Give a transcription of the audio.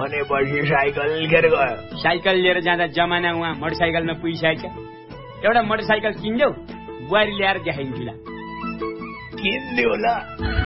भनेपछि साइकल लिएर गयो। साइकल लिएर जाँदा जमाना उहाँ मोटरसाइकलमा पुगिसक्यो। एउटा मोटरसाइकल किन्देऊ, बुहारी ल्याएर देखाइदिन्छु ल। किन्दियो ल।